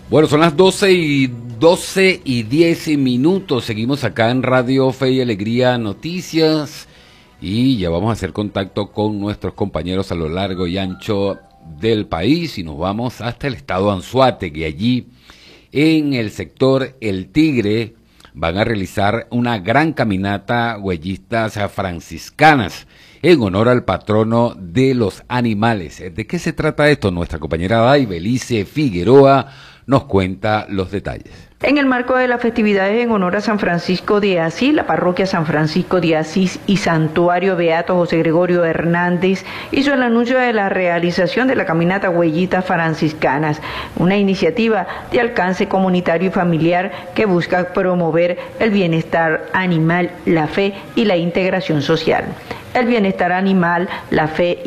Bueno, son las 12 y 10 minutos. Seguimos acá en Radio Fe y Alegría Noticias y ya vamos a hacer contacto con nuestros compañeros a lo largo y ancho del país y nos vamos hasta el estado Anzoátegui. Allí en el sector El Tigre van a realizar una gran caminata huellistas franciscanas en honor al patrono de los animales. ¿De qué se trata esto? Nuestra compañera Daibelice Figueroa nos cuenta los detalles. En el marco de las festividades en honor a San Francisco de Asís, la parroquia San Francisco de Asís y Santuario Beato José Gregorio Hernández hizo el anuncio de la realización de la caminata Huellitas Franciscanas, una iniciativa de alcance comunitario y familiar que busca promover el bienestar animal, la fe y la integración social. El bienestar animal, la fe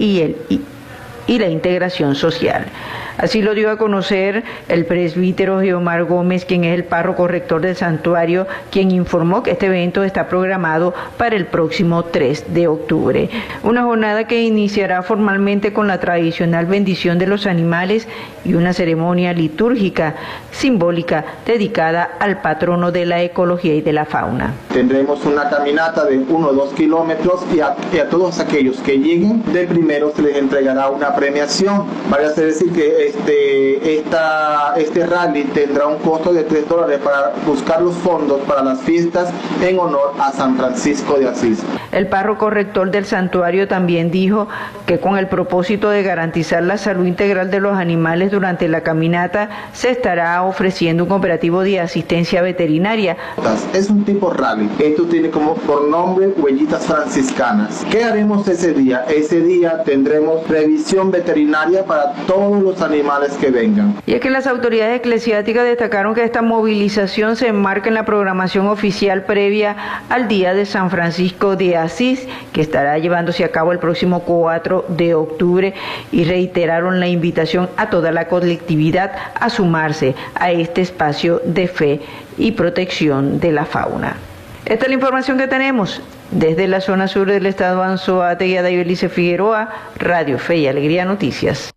y la integración social. Así lo dio a conocer el presbítero Geomar Gómez, quien es el párroco rector del santuario, quien informó que este evento está programado para el próximo 3 de octubre. Una jornada que iniciará formalmente con la tradicional bendición de los animales y una ceremonia litúrgica simbólica dedicada al patrono de la ecología y de la fauna. Tendremos una caminata de 1 o 2 kilómetros y a todos aquellos que lleguen de primero se les entregará una premiación. Vale a decir que este rally tendrá un costo de $3 para buscar los fondos para las fiestas en honor a San Francisco de Asís. El párroco rector del santuario también dijo que con el propósito de garantizar la salud integral de los animales durante la caminata se estará ofreciendo un operativo de asistencia veterinaria. Es un tipo rally. Esto tiene como por nombre Huellitas Franciscanas. ¿Qué haremos ese día? Ese día tendremos revisión veterinaria para todos los animales que vengan. Y es que las autoridades eclesiásticas destacaron que esta movilización se enmarca en la programación oficial previa al Día de San Francisco de Asís, que estará llevándose a cabo el próximo 4 de octubre, y reiteraron la invitación a toda la colectividad a sumarse a este espacio de fe y protección de la fauna. Esta es la información que tenemos desde la zona sur del estado Anzoátegui. Daibelice Figueroa, Radio Fe y Alegría Noticias.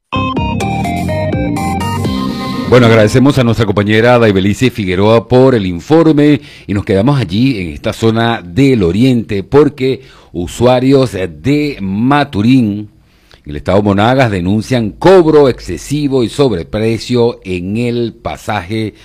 Bueno, agradecemos a nuestra compañera Daibelice Figueroa por el informe y nos quedamos allí en esta zona del oriente porque usuarios de Maturín, en el estado Monagas, denuncian cobro excesivo y sobreprecio en el pasaje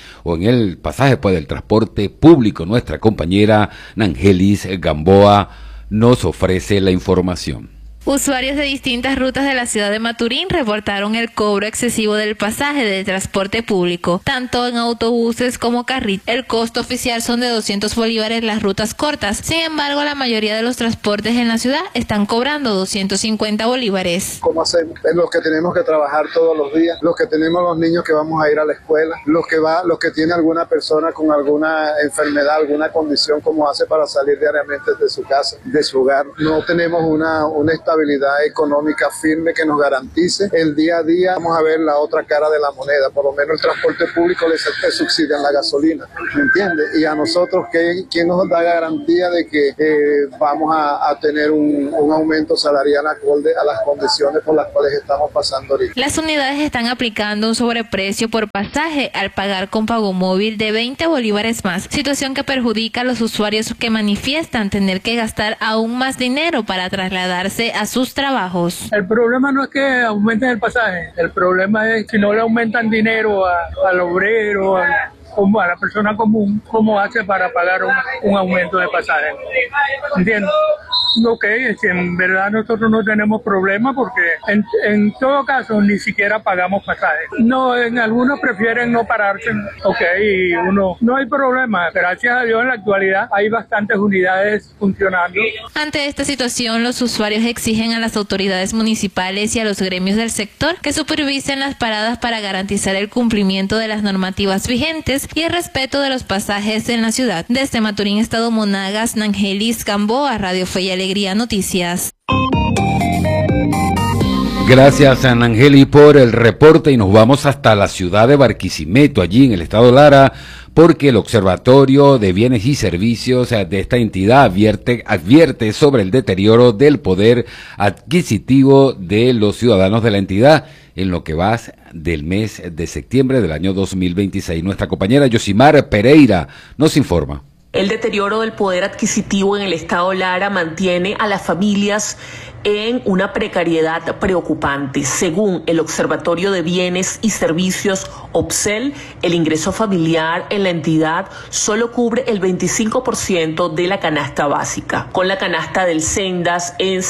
del transporte público. Nuestra compañera Nangelis Gamboa nos ofrece la información. Usuarios de distintas rutas de la ciudad de Maturín reportaron el cobro excesivo del pasaje del transporte público, tanto en autobuses como carritos. El costo oficial son de 200 bolívares las rutas cortas. Sin embargo, la mayoría de los transportes en la ciudad están cobrando 250 bolívares. ¿Cómo hacemos? Es los que tenemos que trabajar todos los días, los que tenemos los niños que vamos a ir a la escuela, los que tiene alguna persona con alguna enfermedad, alguna condición, como hace para salir diariamente de su casa, de su hogar. No tenemos una estabilidad económica firme que nos garantice el día a día. Vamos a ver la otra cara de la moneda, por lo menos el transporte público le subsidian la gasolina, ¿me entiendes? Y a nosotros, ¿quién nos da garantía de que vamos a tener un aumento salarial acorde a las condiciones por las cuales estamos pasando ahorita? Las unidades están aplicando un sobreprecio por pasaje al pagar con pago móvil de 20 bolívares más, situación que perjudica a los usuarios que manifiestan tener que gastar aún más dinero para trasladarse a sus trabajos. El problema no es que aumenten el pasaje, el problema es si no le aumentan dinero al obrero, a la persona común, ¿cómo hace para pagar un aumento de pasaje? ¿Entiendes? Ok, si en verdad nosotros no tenemos problema porque en todo caso ni siquiera pagamos pasaje. No, en algunos prefieren no pararse, y no hay problema. Gracias a Dios en la actualidad hay bastantes unidades funcionando. Ante esta situación, los usuarios exigen a las autoridades municipales y a los gremios del sector que supervisen las paradas para garantizar el cumplimiento de las normativas vigentes y el respeto de los pasajes en la ciudad. Desde Maturín, estado Monagas, Nangelis Gamboa, Radio Fe y Alegría Noticias. Gracias, Ana Angeli, por el reporte, y nos vamos hasta la ciudad de Barquisimeto, allí en el estado Lara, porque el Observatorio de Bienes y Servicios de esta entidad advierte sobre el deterioro del poder adquisitivo de los ciudadanos de la entidad en lo que va del mes de septiembre del año 2026. Nuestra compañera Yosimar Pereira nos informa. El deterioro del poder adquisitivo en el estado Lara mantiene a las familias en una precariedad preocupante. Según el Observatorio de Bienes y Servicios OBSEL, el ingreso familiar en la entidad solo cubre el 25% de la canasta básica, con la canasta del Sendas en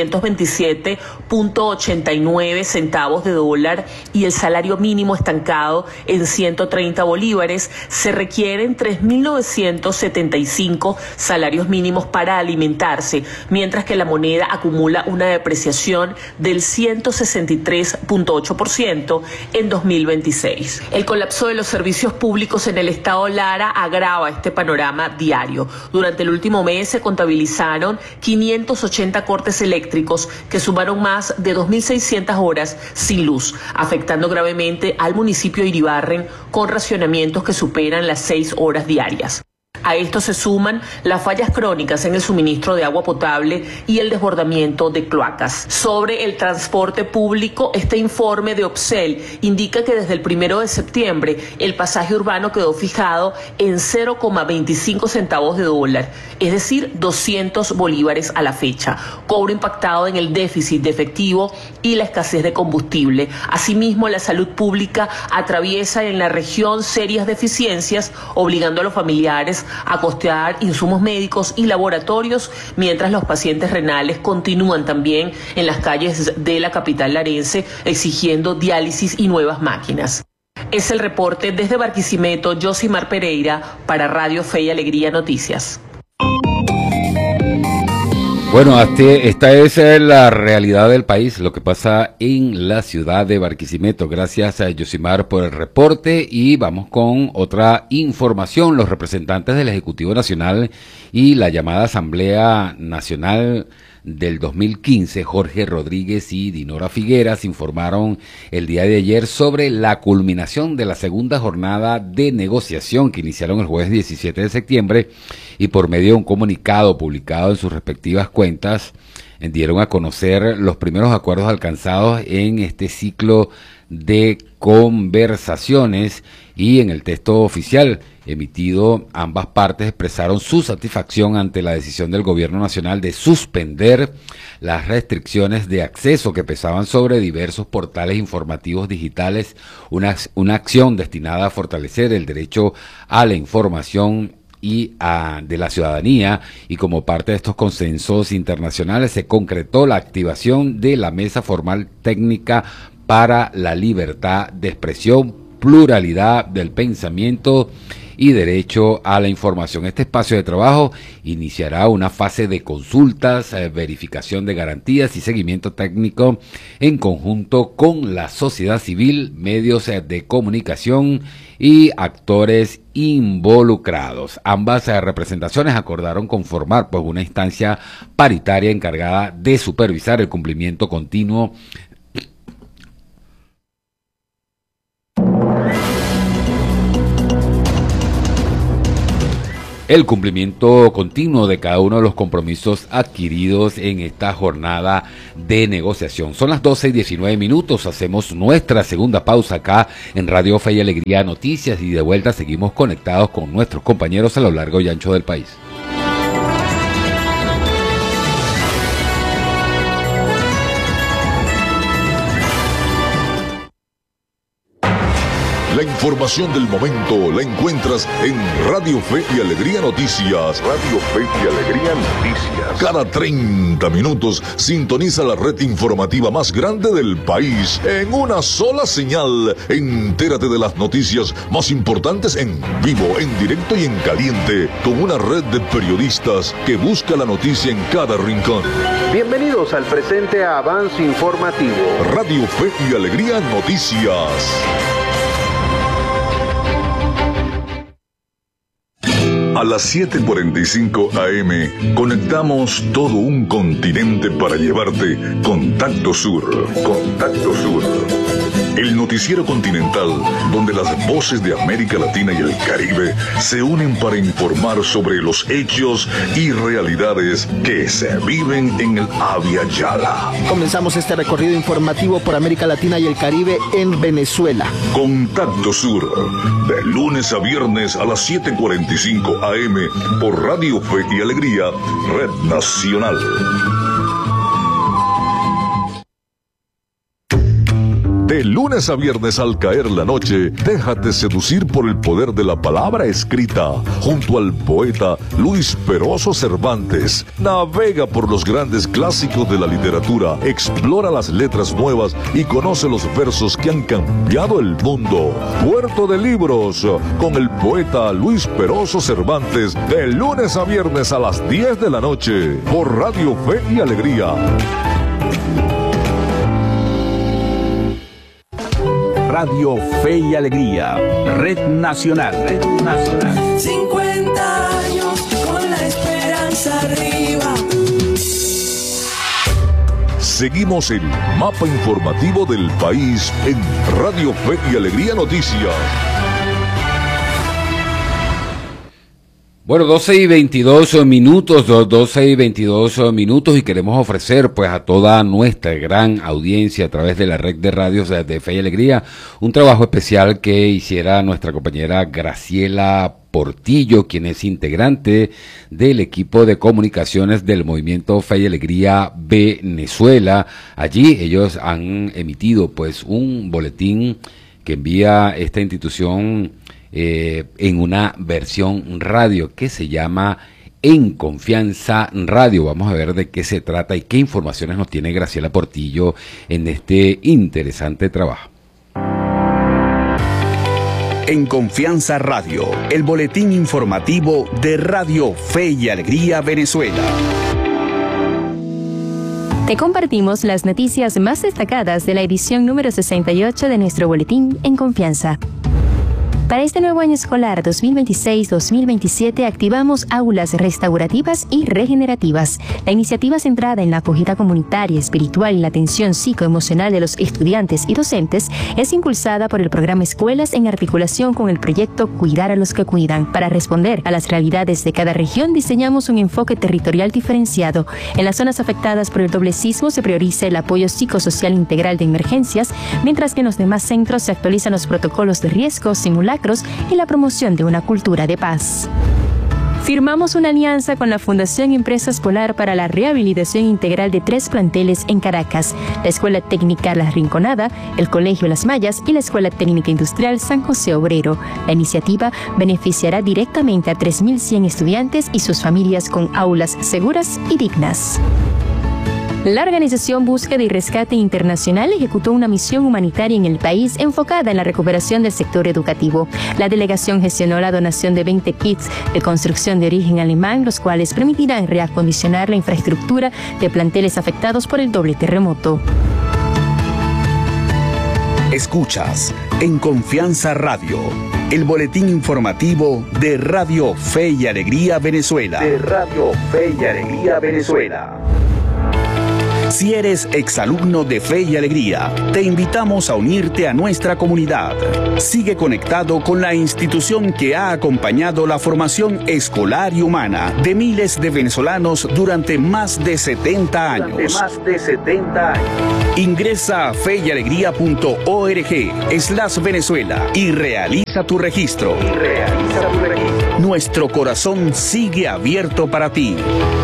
727.89 centavos de dólar y el salario mínimo estancado en 130 bolívares. Se requieren 3.975 salarios mínimos para alimentarse, mientras que la moneda acumula una depreciación del 163.8% en 2026. El colapso de los servicios públicos en el estado Lara agrava este panorama diario. Durante el último mes se contabilizaron 580 cortes eléctricos que sumaron más de 2.600 horas sin luz, afectando gravemente al municipio de Iribarren con racionamientos que superan las 6 horas diarias. A esto se suman las fallas crónicas en el suministro de agua potable y el desbordamiento de cloacas. Sobre el transporte público, este informe de OBSEL indica que desde el 1 de septiembre el pasaje urbano quedó fijado en 0,25 centavos de dólar, es decir, 200 bolívares a la fecha, cobro impactado en el déficit de efectivo y la escasez de combustible. Asimismo, la salud pública atraviesa en la región serias deficiencias, obligando a los familiares a costear insumos médicos y laboratorios, mientras los pacientes renales continúan también en las calles de la capital larense exigiendo diálisis y nuevas máquinas. Es el reporte desde Barquisimeto, Yosimar Pereira, para Radio Fe y Alegría Noticias. Bueno, esta es la realidad del país, lo que pasa en la ciudad de Barquisimeto. Gracias a Yosimar por el reporte, y vamos con otra información. Los representantes del Ejecutivo Nacional y la llamada Asamblea Nacional del 2015, Jorge Rodríguez y Dinora Figueras, informaron el día de ayer sobre la culminación de la segunda jornada de negociación que iniciaron el jueves 17 de septiembre, y por medio de un comunicado publicado en sus respectivas cuentas dieron a conocer los primeros acuerdos alcanzados en este ciclo de conversaciones. Y en el texto oficial emitido, ambas partes expresaron su satisfacción ante la decisión del gobierno nacional de suspender las restricciones de acceso que pesaban sobre diversos portales informativos digitales, una acción destinada a fortalecer el derecho a la información de la ciudadanía. Y como parte de estos consensos internacionales se concretó la activación de la Mesa Formal Técnica para la Libertad de Expresión, Pluralidad del Pensamiento y Derecho a la Información. Este espacio de trabajo iniciará una fase de consultas, verificación de garantías y seguimiento técnico en conjunto con la sociedad civil, medios de comunicación y actores involucrados. Ambas representaciones acordaron conformar una instancia paritaria encargada de supervisar el cumplimiento continuo de cada uno de los compromisos adquiridos en esta jornada de negociación. Son las 12:19. Hacemos nuestra segunda pausa acá en Radio Fe y Alegría Noticias, y de vuelta seguimos conectados con nuestros compañeros a lo largo y ancho del país. La información del momento la encuentras en Radio Fe y Alegría Noticias. Radio Fe y Alegría Noticias. Cada 30 minutos sintoniza la red informativa más grande del país en una sola señal. Entérate de las noticias más importantes en vivo, en directo y en caliente, con una red de periodistas que busca la noticia en cada rincón. Bienvenidos al presente avance informativo. Radio Fe y Alegría Noticias. A las 7:45 AM conectamos todo un continente para llevarte Contacto Sur. Contacto Sur. El noticiero continental donde las voces de América Latina y el Caribe se unen para informar sobre los hechos y realidades que se viven en el Abya Yala. Comenzamos este recorrido informativo por América Latina y el Caribe en Venezuela. Contacto Sur, de lunes a viernes a las 7:45 AM por Radio Fe y Alegría, Red Nacional. De lunes a viernes al caer la noche, déjate seducir por el poder de la palabra escrita, junto al poeta Luis Peroso Cervantes. Navega por los grandes clásicos de la literatura, explora las letras nuevas y conoce los versos que han cambiado el mundo. Puerto de Libros, con el poeta Luis Peroso Cervantes, de lunes a viernes a las 10 de la noche, por Radio Fe y Alegría. Radio Fe y Alegría, Red Nacional. Red Nacional. 50 años con la esperanza arriba. Seguimos el mapa informativo del país en Radio Fe y Alegría Noticias. Bueno, 12:22 minutos y queremos ofrecer pues a toda nuestra gran audiencia a través de la red de radios de Fe y Alegría un trabajo especial que hiciera nuestra compañera Graciela Portillo, quien es integrante del equipo de comunicaciones del Movimiento Fe y Alegría Venezuela. Allí ellos han emitido pues un boletín que envía esta institución en una versión radio que se llama En Confianza Radio. Vamos a ver de qué se trata y qué informaciones nos tiene Graciela Portillo en este interesante trabajo. En Confianza Radio, el boletín informativo de Radio Fe y Alegría Venezuela. Te compartimos las noticias más destacadas de la edición número 68 de nuestro boletín En Confianza. Para este nuevo año escolar 2026-2027 activamos aulas restaurativas y regenerativas. La iniciativa centrada en la acogida comunitaria, espiritual y la atención psicoemocional de los estudiantes y docentes es impulsada por el programa Escuelas en articulación con el proyecto Cuidar a los que Cuidan. Para responder a las realidades de cada región diseñamos un enfoque territorial diferenciado. En las zonas afectadas por el doble sismo se prioriza el apoyo psicosocial integral de emergencias, mientras que en los demás centros se actualizan los protocolos de riesgo, simulacros y la promoción de una cultura de paz. Firmamos una alianza con la Fundación Empresas Polar para la rehabilitación integral de 3 planteles en Caracas: la Escuela Técnica La Rinconada, el Colegio Las Mallas y la Escuela Técnica Industrial San José Obrero. La iniciativa beneficiará directamente a 3.100 estudiantes y sus familias con aulas seguras y dignas. La Organización Búsqueda y Rescate Internacional ejecutó una misión humanitaria en el país enfocada en la recuperación del sector educativo. La delegación gestionó la donación de 20 kits de construcción de origen alemán, los cuales permitirán reacondicionar la infraestructura de planteles afectados por el doble terremoto. Escuchas En Confianza Radio, el boletín informativo de Radio Fe y Alegría Venezuela. De Radio Fe y Alegría Venezuela. Si eres exalumno de Fe y Alegría, te invitamos a unirte a nuestra comunidad. Sigue conectado con la institución que ha acompañado la formación escolar y humana de miles de venezolanos durante más de 70 años. Ingresa a feyyalegría.org/Venezuela y realiza tu registro. Nuestro corazón sigue abierto para ti.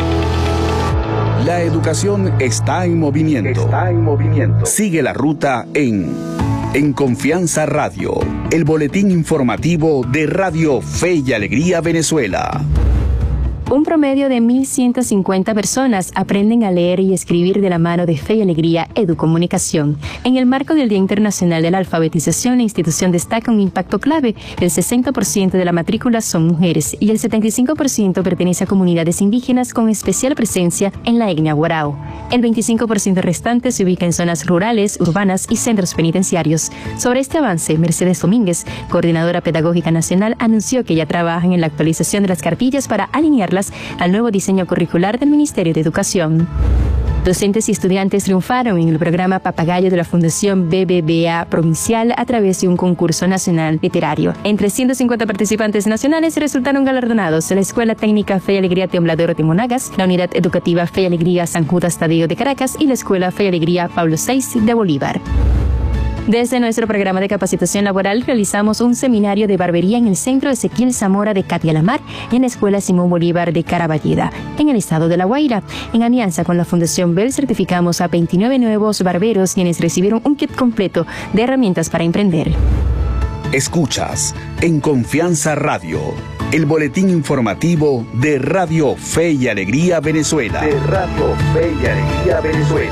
La educación está en movimiento. Sigue la ruta en Confianza Radio, el boletín informativo de Radio Fe y Alegría Venezuela. Un promedio de 1.150 personas aprenden a leer y escribir de la mano de Fe y Alegría Educomunicación. En el marco del Día Internacional de la Alfabetización, la institución destaca un impacto clave. El 60% de la matrícula son mujeres y el 75% pertenece a comunidades indígenas con especial presencia en la etnia Guarao. El 25% restante se ubica en zonas rurales, urbanas y centros penitenciarios. Sobre este avance, Mercedes Domínguez, coordinadora pedagógica nacional, anunció que ya trabajan en la actualización de las cartillas para alinearlas al nuevo diseño curricular del Ministerio de Educación. Docentes y estudiantes triunfaron en el programa Papagayo de la Fundación BBVA Provincial a través de un concurso nacional literario. Entre 150 participantes nacionales resultaron galardonados la Escuela Técnica Fe y Alegría Tembladero de Monagas, la Unidad Educativa Fe y Alegría San Judas Tadeo de Caracas y la Escuela Fe y Alegría Pablo VI de Bolívar. Desde nuestro programa de capacitación laboral realizamos un seminario de barbería en el Centro Ezequiel Zamora de Catialamar y en la Escuela Simón Bolívar de Caraballeda, en el estado de La Guaira. En alianza con la Fundación Bell certificamos a 29 nuevos barberos quienes recibieron un kit completo de herramientas para emprender. Escuchas En Confianza Radio, el boletín informativo de Radio Fe y Alegría Venezuela. De Radio Fe y Alegría Venezuela.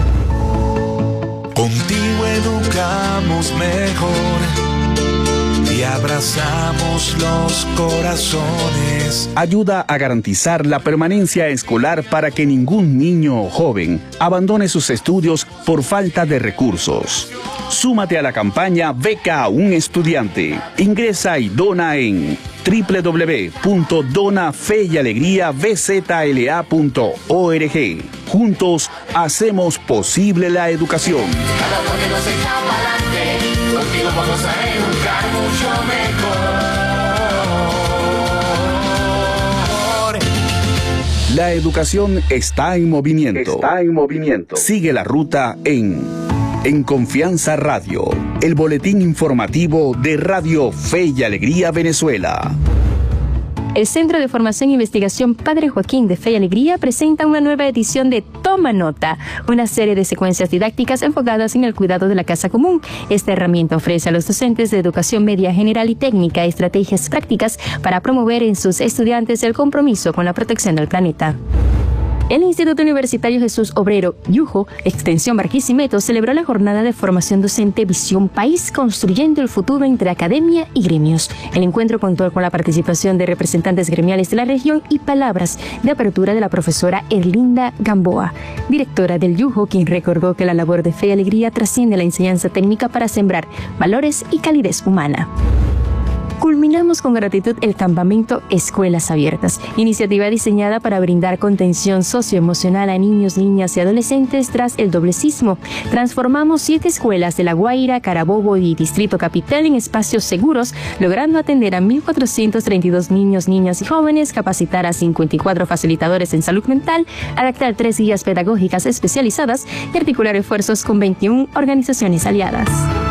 Contigo educamos mejor y abrazamos los corazones. Ayuda a garantizar la permanencia escolar para que ningún niño o joven abandone sus estudios por falta de recursos. Súmate a la campaña Beca a un Estudiante. Ingresa y dona en www.donafeyalegriavzla.org. Juntos hacemos posible la educación. Cada uno que nos echa para adelante, contigo vamos a educar mucho mejor. La educación está en movimiento. Está en movimiento. Sigue la ruta en Confianza Radio, el boletín informativo de Radio Fe y Alegría Venezuela. El Centro de Formación e Investigación Padre Joaquín de Fe y Alegría presenta una nueva edición de Toma Nota, una serie de secuencias didácticas enfocadas en el cuidado de la casa común. Esta herramienta ofrece a los docentes de educación media general y técnica estrategias prácticas para promover en sus estudiantes el compromiso con la protección del planeta. El Instituto Universitario Jesús Obrero, Yujo, Extensión Barquisimeto, celebró la jornada de formación docente Visión País, construyendo el futuro entre academia y gremios. El encuentro contó con la participación de representantes gremiales de la región y palabras de apertura de la profesora Erlinda Gamboa, directora del Yujo, quien recordó que la labor de Fe y Alegría trasciende la enseñanza técnica para sembrar valores y calidez humana. Culminamos con gratitud el campamento Escuelas Abiertas, iniciativa diseñada para brindar contención socioemocional a niños, niñas y adolescentes tras el doble sismo. Transformamos 7 escuelas de La Guaira, Carabobo y Distrito Capital en espacios seguros, logrando atender a 1.432 niños, niñas y jóvenes, capacitar a 54 facilitadores en salud mental, adaptar 3 guías pedagógicas especializadas y articular esfuerzos con 21 organizaciones aliadas.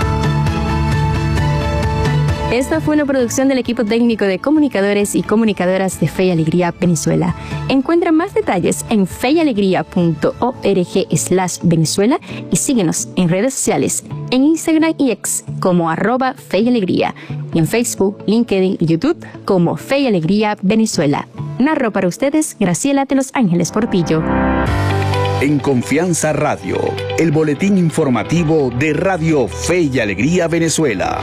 Esta fue una producción del equipo técnico de comunicadores y comunicadoras de Fe y Alegría Venezuela. Encuentra más detalles en feyalegría.org/Venezuela y síguenos en redes sociales, en Instagram y X como @Fe y Alegría y en Facebook, LinkedIn y YouTube como Fe y Alegría Venezuela. Narro para ustedes Graciela de Los Ángeles Portillo. En Confianza Radio, el boletín informativo de Radio Fe y Alegría Venezuela.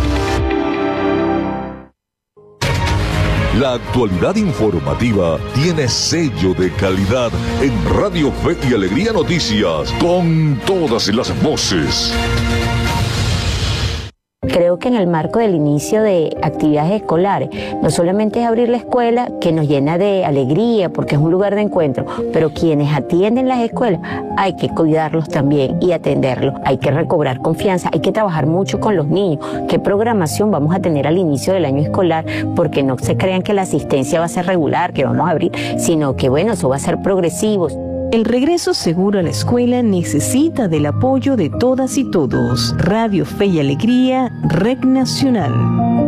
La actualidad informativa tiene sello de calidad en Radio Fe y Alegría Noticias, con todas las voces. Creo que en el marco del inicio de actividades escolares, no solamente es abrir la escuela, que nos llena de alegría porque es un lugar de encuentro, pero quienes atienden las escuelas hay que cuidarlos también y atenderlos. Hay que recobrar confianza, hay que trabajar mucho con los niños. ¿Qué programación vamos a tener al inicio del año escolar? Porque no se crean que la asistencia va a ser regular, que vamos a abrir, sino que bueno, eso va a ser progresivo. El regreso seguro a la escuela necesita del apoyo de todas y todos. Radio Fe y Alegría, Red Nacional.